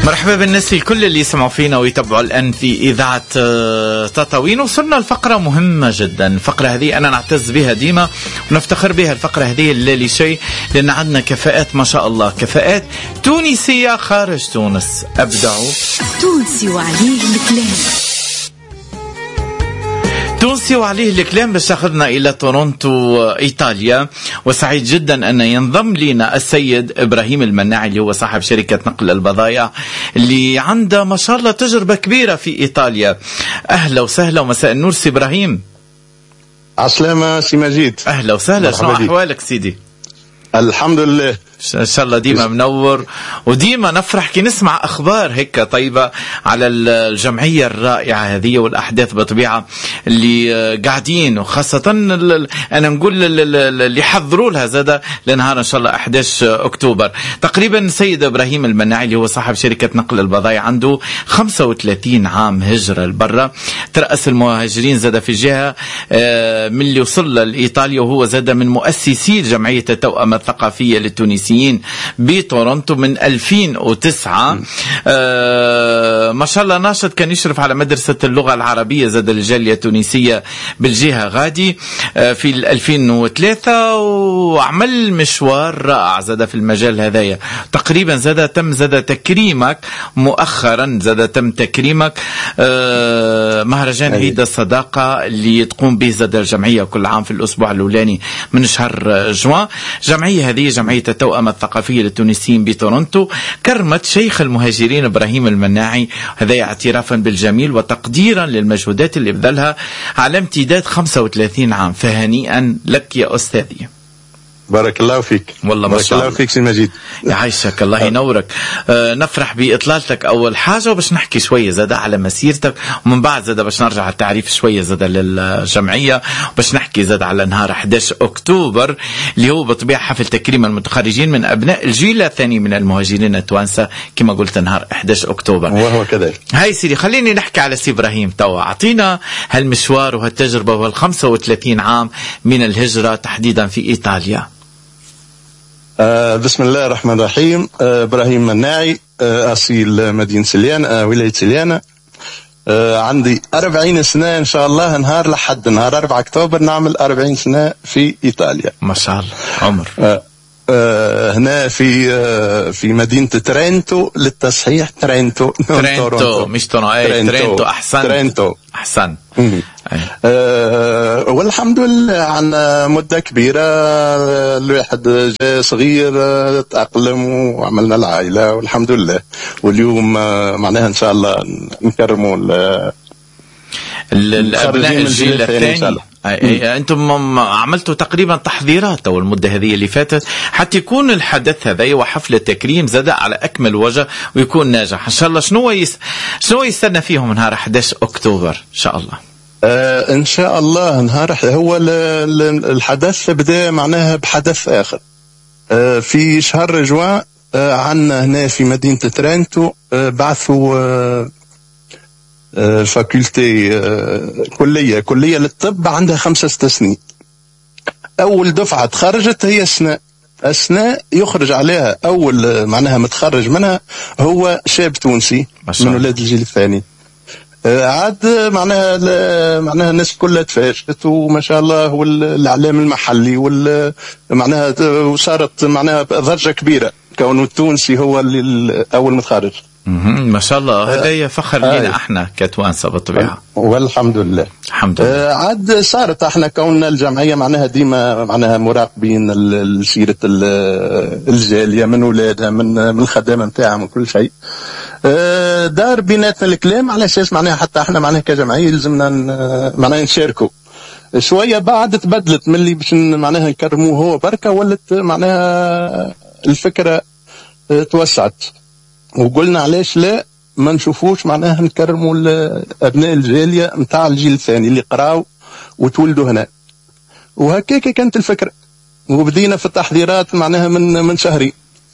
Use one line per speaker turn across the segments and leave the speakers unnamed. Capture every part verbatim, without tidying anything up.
مرحبا بالناس الكل اللي يسمعوا فينا ويتابعوا الآن في إذاعة تطاوين. وصلنا الفقرة مهمة جدا. الفقرة هذه أنا نعتز بها ديما ونفتخر بها. الفقرة هذه لا لشيء لأن عندنا كفاءات ما شاء الله، كفاءات تونسية خارج تونس. أبدعوا
تونسي وعليه الكلام،
تونسي وعليه الكلام باش تاخذنا إلى تورونتو إيطاليا. وسعيد جدا أن ينضم لنا السيد إبراهيم المناعي اللي هو صاحب شركة نقل البضائع اللي عنده ما شاء الله تجربة كبيرة في إيطاليا. أهلا وسهلا ومساء النور سي إبراهيم.
عسلامة سي مجيد.
أهلا وسهلا، شنو أحوالك سيدي؟
الحمد لله
ان شاء الله ديما منور، وديما نفرح كي نسمع اخبار هيك طيبه على الجمعيه الرائعه هذه والاحداث بطبيعه اللي قاعدين، وخاصه انا نقول اللي حضروا لها زاده لنهار ان شاء الله أحد عشر أكتوبر. تقريبا السيد ابراهيم المناعي اللي هو صاحب شركه نقل البضائع عنده خمسة وثلاثين عام هجره لبرا، ترأس المهاجرين زاده في الجهه من اللي وصل لايطاليا، وهو زاده من مؤسسي جمعيه التوأم الثقافيه للتونسيين بتورونتو من ألفين وتسعة. آه ما شاء الله ناشط، كان يشرف على مدرسة اللغة العربية زاد الجالية التونسية بالجهة غادي آه في ألفين وثلاثة، وعمل مشوار رائع زاد في المجال هذايا. تقريبا زاد تم زاد تكريمك مؤخرا، زاد تم تكريمك آه مهرجان عيد الصداقة اللي تقوم به زاد الجمعية كل عام في الأسبوع الأولاني من شهر جوان. جمعية هذه جمعية التوأم الثقافية للتونسيين بتورونتو كرمت شيخ المهاجرين إبراهيم المناعي، هذا اعترافا بالجميل وتقديرا للمجهودات اللي بذلها على امتداد خمسة وثلاثين عام. فهنيئا لك يا أستاذي.
بارك الله فيك.
والله ما شاء الله.
بارك الله فيك سي مجيد.
يعيشك الله ينورك. آه نفرح بإطلالتك أول حاجة، وباش نحكي شوية زادة على مسيرتك، ومن بعد زادة باش نرجع على التعريف شوية زادة للجمعية، وباش نحكي زادة على نهار أحد عشر أكتوبر اللي هو بطبيعة حفل تكريم المتخرجين من أبناء الجيل الثاني من المهاجرين التوانسة كما قلت نهار أحد عشر أكتوبر.
وهو كذلك.
هاي سيدي خليني نحكي على سي إبراهيم توا. أعطينا هالمشوار وهالتجربة وهالخمسة وثلاثين عام من الهجرة تحديدا في إيطاليا.
آه بسم الله الرحمن الرحيم. آه إبراهيم مناعي، آه أصيل مدينة سليانة، آه ولاية سليانة. آه عندي أربعين سنة إن شاء الله نهار لحد نهار أربعة أكتوبر نعمل أربعين سنة في إيطاليا.
ما شاء الله عمر.
آه آه هنا في آه في مدينة ترينتو للتصحيح. ترينتو
ترينتو مش تورونتو. ترينتو. ترينتو أحسن.
ترينتو
أحسن.
آه والحمد لله عن مدة كبيرة. الواحد جاء صغير تأقلم وعملنا العائلة والحمد لله. واليوم آه معناها إن شاء الله نكرموا
الأبناء الجيل الثاني. أنتم عملتوا تقريبا تحضيرات أو المدة هذه اللي فاتت حتى يكون الحدث هذا وحفل التكريم زاد على أكمل وجه ويكون ناجح إن شاء الله. شنو يس... شنو يستنى فيهم نهار أحد عشر أكتوبر إن شاء الله؟
آه إن شاء الله نهار هو الحدث بدأ معناها بحدث آخر. آه في شهر جوان آه عنا هنا في مدينة ترينتو آه بعثوا آه فاكولتي كلية كلية للطب عندها خمسة ستة سنين. أول دفعة تخرجت هي أسناء. أسناء يخرج عليها أول معناها متخرج منها هو شاب تونسي من ولاد الجيل الثاني. عاد معناها معناها الناس كلها تفاجئت وما شاء الله والإعلام المحلي وال معناها وصارت معناها ضجة كبيرة كونه التونسي هو اللي أول متخرج.
ما شاء الله. هذا فخر لنا آه. احنا كتوانسة بالطبيعة
والحمد لله.
الحمد لله.
آه عاد صارت احنا كوننا الجمعية معناها ديما معناها مراقبين سيرة الجالية من ولادها من من الخدامة نتاعها من كل شيء. آه دار بيناتنا الكلام على اساس معناها حتى احنا معناها كجمعية لازمنا معناها نشاركوا. شوية بعد تبدلت من اللي باش معناها نكرموه هو بركة ولت معناها الفكرة آه توسعت. وقلنا علاش لا ما نشوفوش معناها نكرموا أبناء الجالية متاع الجيل الثاني اللي قراوا وتولدوا هنا. وهكاك كانت الفكرة وبدينا في التحضيرات معناها من من شهرين.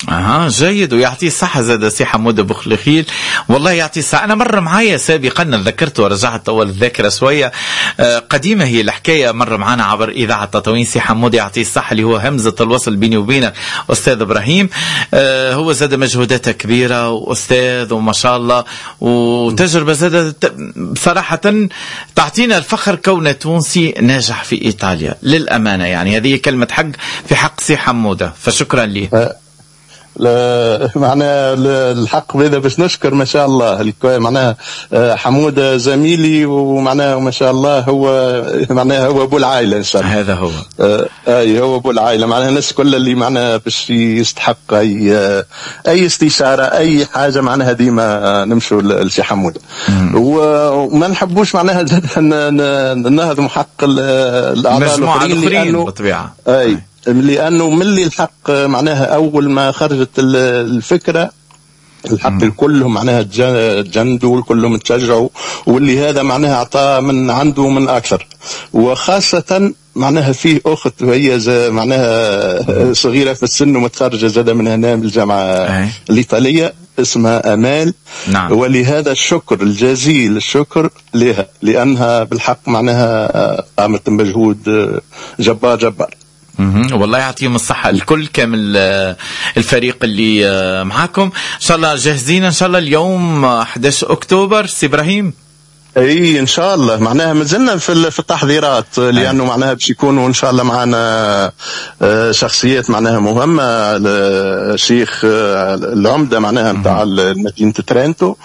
اها جيد، ويعطيه الصحة زاد سي حمود بوخلخيل، والله يعطيه الصحة. أنا مر معايا سابقا ذكرت ورجعت أول الذاكرة شوية آه قديمة هي الحكاية، مر معنا عبر إذاعة تطاوين سي حمود يعطيه الصحة اللي هو همزة الوصل بيني وبينك أستاذ إبراهيم. آه هو زاد مجهوداته كبيرة وأستاذ وما شاء الله وتجربة زاد بصراحة تعطينا الفخر كونه تونسي ناجح في إيطاليا للأمانة، يعني هذه كلمة حق في حق سي حمودة، فشكرا لي.
لا معناها الحق بهذا باش نشكر ما شاء الله معناها حمودة زميلي، ومعناها ما شاء الله هو معناها هو ابو العائله ان شاء الله.
هذا هو
اي هو ابو العائله، معناها الناس كل اللي معناها باش يستحق اي اي استشاره اي حاجه معناها ديما نمشوا لسي حمودة، وما نحبوش معناها نهضم حق الاعضاء
الاخرين بالطبيعه.
اي لأنه ملي الحق معناها أول ما خرجت الفكرة الحق كلهم معناها تجندوا والكلهم تشجعوا، واللي هذا معناها أعطاه من عنده من أكثر، وخاصة معناها فيه أخت وهي معناها صغيرة في السن ومتخرجة زادة من هنا من الجامعة الإيطالية اسمها أمال.
نعم.
ولهذا الشكر الجزيل الشكر لها لأنها بالحق معناها قامت بمجهود جبار جبار.
والله يعطيهم الصحة الكل كامل الفريق اللي معاكم. إن شاء الله جاهزين إن شاء الله اليوم أحد عشر أكتوبر سي إبراهيم؟
اي ان شاء الله معناها مازلنا في في التحضيرات، لانه معناها باش يكونوا ان شاء الله معنا شخصيات معناها مهمه، الشيخ العمده معناها نتاع مدينه ترينتو،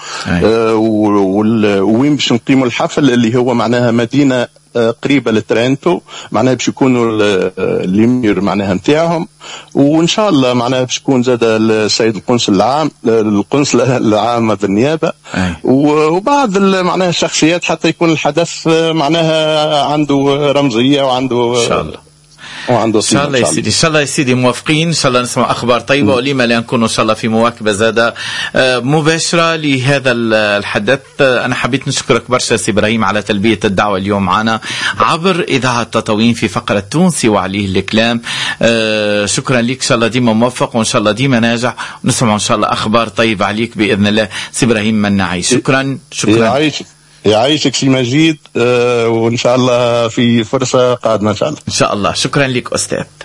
وين باش نقيموا الحفل اللي هو معناها مدينه قريبه لترينتو، معناها باش يكونوا الامير معناها نتاعهم، وان شاء الله معناها باش يكون زاد السيد القنصل العام القنصله العامه بالنيابه، وبعض معناها الشخصيات حتى يكون الحدث معناها عنده رمزيه وعنده
ان شاء الله
وعنده
ان شاء الله يا سيدي. ان شاء الله يا سيدي موافقين، ان شاء الله نسمع اخبار طيبه، ولما لا نكون ان شاء الله في مواكبه زاده مباشره لهذا الحدث. انا حبيت نشكرك برشا سي ابراهيم على تلبيه الدعوه اليوم معنا عبر اذاعه تطاوين في فقره تونسي وعليه الكلام. شكرا لك، ان شاء الله ديما موفق وان شاء الله ديما ناجح، ونسمع ان شاء الله اخبار طيبه عليك باذن الله سي ابراهيم مناعي. شكرا شكرا
يعيشك يعيشك سي مجيد، وان شاء الله في فرصه قادمه ان شاء الله.
ان شاء الله. شكرا لك استاذ.